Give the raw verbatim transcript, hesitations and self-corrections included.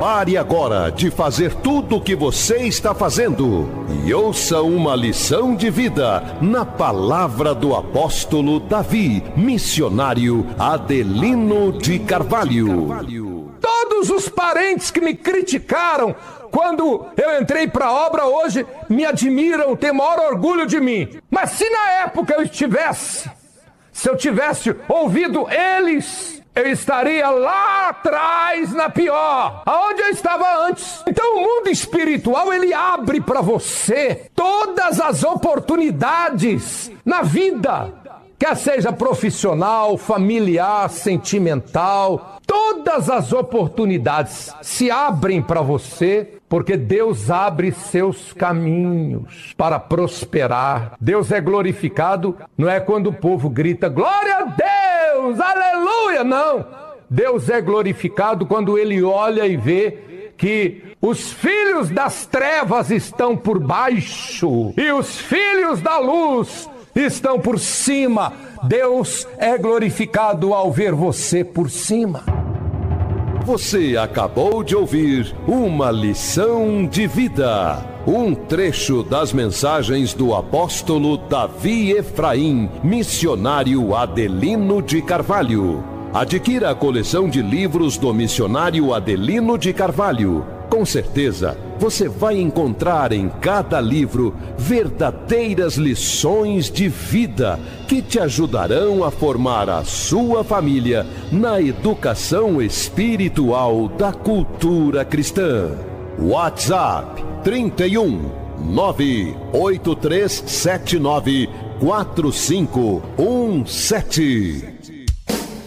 Pare agora de fazer tudo o que você está fazendo e ouça uma lição de vida na palavra do apóstolo Davi, missionário Adelino de Carvalho. Todos os parentes que me criticaram quando eu entrei para a obra hoje me admiram, têm maior orgulho de mim. Mas se na época eu estivesse, se eu tivesse ouvido eles, eu estaria lá atrás na pior, aonde eu estava antes. Então o mundo espiritual, ele abre para você todas as oportunidades na vida, quer seja profissional, familiar, sentimental. Todas as oportunidades se abrem para você, porque Deus abre seus caminhos para prosperar. Deus é glorificado, não é quando o povo grita, glória a Deus, aleluia, não. Deus é glorificado quando ele olha e vê que os filhos das trevas estão por baixo e os filhos da luz estão por cima. Deus é glorificado ao ver você por cima. Você acabou de ouvir uma lição de vida. Um trecho das mensagens do apóstolo Davi Efraim, missionário Adelino de Carvalho. Adquira a coleção de livros do missionário Adelino de Carvalho. Com certeza, você vai encontrar em cada livro verdadeiras lições de vida que te ajudarão a formar a sua família na educação espiritual da cultura cristã. WhatsApp trinta e um, nove oito três sete nove quatro cinco um sete.